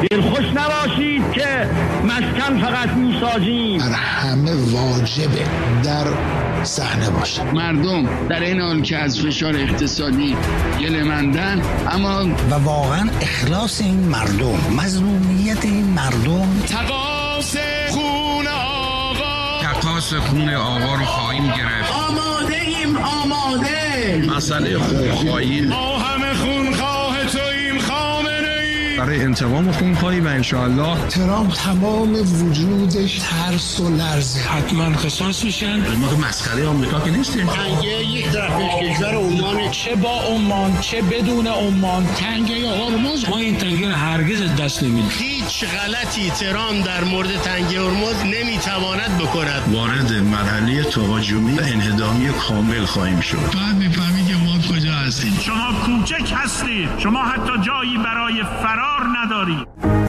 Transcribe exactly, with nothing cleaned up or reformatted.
دلخوش نباشید که مسکن فقط میسازیم. بر همه واجبه در صحنه باشه. مردم در این حال که از فشار اقتصادی گله‌مندن، اما و واقعا اخلاص این مردم، مظلومیت این مردم، تقاص خون آقا تقاص خون آقا رو خواهیم گرفت. آماده ایم، آماده. مسئله خونخواهی، ما همه خونخواه توییم خامنه ای. برای انتقام خونخواهی و انشاءالله ترامپ تمام وجودش ترس و لرزه. حتما قصاص میشن. ما که مسخره آمریکا که نیستیم. تنگه یک طرفش کشور عمان، چه با عمان چه بدون عمان، تنگه هرمز، ما این تنگه هرگز دست نمیدیم. هیچ غلطی ترامپ در مورد تنگه هرمز نمیتواند بکند. وارد مرحله تهاجمی و انهدامی کامل خواهیم شد. بعد میفهمی که ما کجا هستیم. شما کوچک هستید، شما حتی جایی برای فرار ندارید.